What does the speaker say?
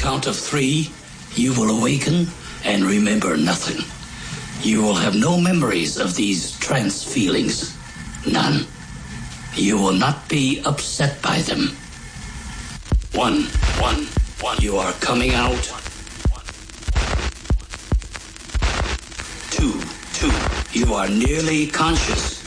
count of 3, you will awaken and remember nothing. You will have no memories of these trance feelings. None. You will not be upset by them. 1. You are coming out. 2. You are nearly conscious.